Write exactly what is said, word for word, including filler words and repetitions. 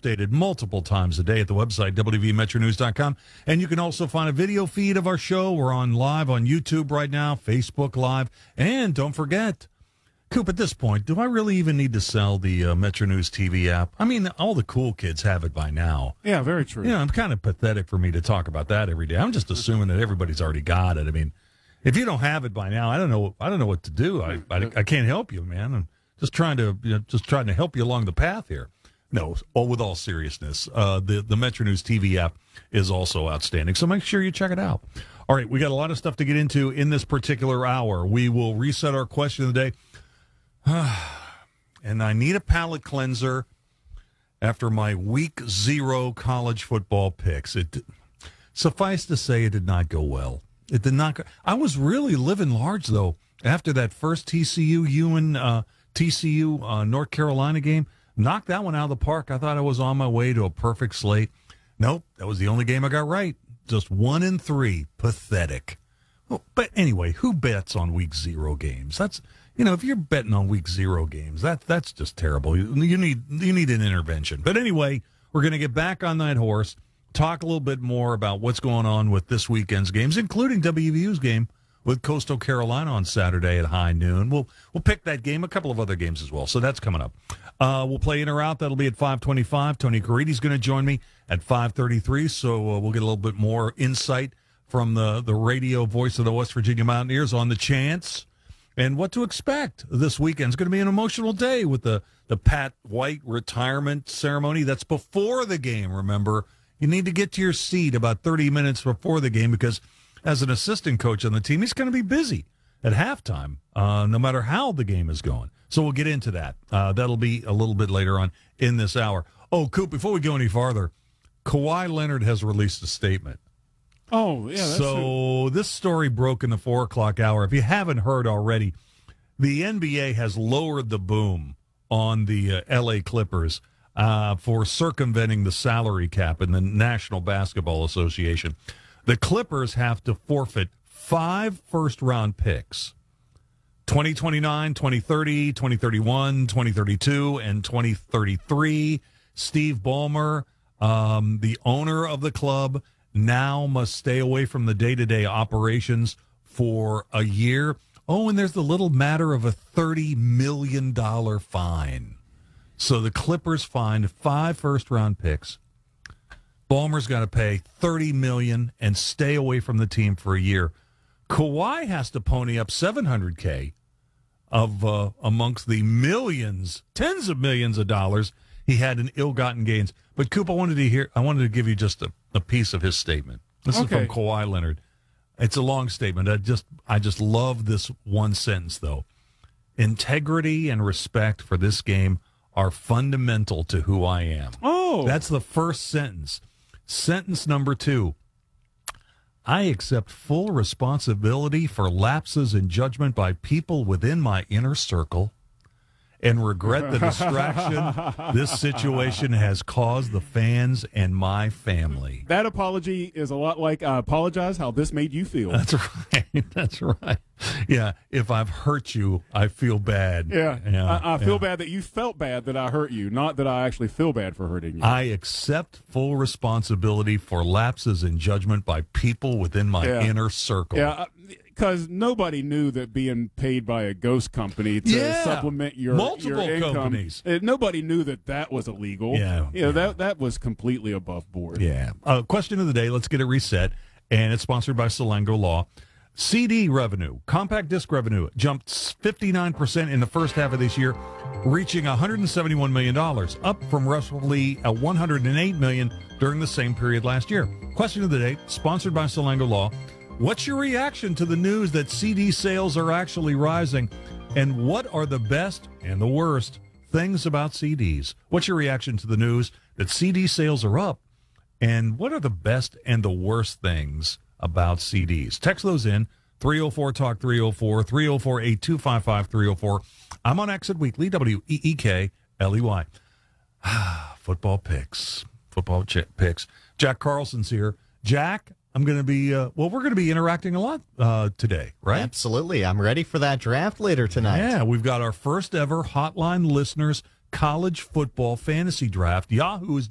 updated multiple times a day at the website, w v metro news dot com. And you can also find a video feed of our show. We're on live on YouTube right now, Facebook Live. And don't forget, Coop, at this point, do I really even need to sell the uh, Metro News T V app? I mean, all the cool kids have it by now. Yeah, very true. You know, it's kind of pathetic for me to talk about that every day. I'm just assuming that everybody's already got it. I mean, if you don't have it by now, I don't know. I don't know what to do. I I, I can't help you, man. I'm just trying to you know, just trying to help you along the path here. No, all with all seriousness, uh, the the Metro News T V app is also outstanding. So make sure you check it out. All right, we got a lot of stuff to get into in this particular hour. We will reset our question of the day. And I need a palate cleanser after my week zero college football picks. It suffice to say, it did not go well. It did not go. I was really living large though after that first T C U Ewan uh, T C U uh, North Carolina game. Knocked that one out of the park. I thought I was on my way to a perfect slate. Nope, that was the only game I got right. Just one in three. Pathetic. Well, but anyway, who bets on week zero games? That's. You know, if you're betting on week zero games, that that's just terrible. You, you need you need an intervention. But anyway, we're going to get back on that horse, talk a little bit more about what's going on with this weekend's games, including W V U's game with Coastal Carolina on Saturday at high noon. We'll we'll pick that game, a couple of other games as well. So that's coming up. Uh, we'll play in or out. That'll be at five twenty-five. Tony Caridi's going to join me at five thirty-three. So uh, we'll get a little bit more insight from the the radio voice of the West Virginia Mountaineers on the chance. And what to expect this weekend. It's going to be an emotional day with the, the Pat White retirement ceremony. That's before the game, remember. You need to get to your seat about thirty minutes before the game because as an assistant coach on the team, he's going to be busy at halftime, uh, no matter how the game is going. So we'll get into that. Uh, that'll be a little bit later on in this hour. Oh, Coop, before we go any farther, Kawhi Leonard has released a statement. Oh, yeah. That's so a- this story broke in the four o'clock hour. If you haven't heard already, the N B A has lowered the boom on the uh, L A Clippers uh, for circumventing the salary cap in the National Basketball Association. The Clippers have to forfeit five first-round picks, twenty twenty-nine, twenty thirty, twenty thirty-one, twenty thirty-two, and twenty thirty-three. Steve Ballmer, um, the owner of the club, now must stay away from the day-to-day operations for a year. Oh, and there's the little matter of a thirty million dollars fine. So the Clippers fined five first-round picks. Ballmer's got to pay thirty million dollars and stay away from the team for a year. Kawhi has to pony up seven hundred K of uh, amongst the millions, tens of millions of dollars he had in ill-gotten gains. But Coop, I wanted to hear. I wanted to give you just a, a piece of his statement. This okay. is from Kawhi Leonard. It's a long statement. I just, I just love this one sentence though. Integrity and respect for this game are fundamental to who I am. Oh, that's the first sentence. Sentence number two. I accept full responsibility for lapses in judgment by people within my inner circle and regret the distraction this situation has caused the fans and my family. That apology is a lot like I apologize how this made you feel. That's right. That's right. Yeah, if I've hurt you, I feel bad. Yeah, yeah I, I feel yeah. bad that you felt bad that I hurt you, not that I actually feel bad for hurting you. I accept full responsibility for lapses in judgment by people within my yeah. inner circle. Yeah, because nobody knew that being paid by a ghost company to yeah. supplement your, Multiple your income, companies. Uh, nobody knew that that was illegal. Yeah, you know, yeah. that that was completely above board. Yeah. Uh, question of the day. Let's get it reset, and it's sponsored by Salango Law. C D revenue, compact disc revenue, jumped fifty-nine percent in the first half of this year, reaching one hundred seventy-one million dollars, up from roughly one hundred eight million dollars during the same period last year. Question of the day, sponsored by Salango Law. What's your reaction to the news that C D sales are actually rising? And what are the best and the worst things about C Ds? What's your reaction to the news that C D sales are up? And what are the best and the worst things about C Ds? Text those in, three oh four talk three oh four, three oh four, eight two five five, three oh four. I'm on Exit Weekly, W E E K L E Y. Football picks. Football ch- picks. Jack Carlson's here. Jack, I'm going to be, uh, well, we're going to be interacting a lot uh, today, right? Absolutely. I'm ready for that draft later tonight. Yeah, we've got our first ever Hotline Listeners College Football Fantasy Draft. Yahoo is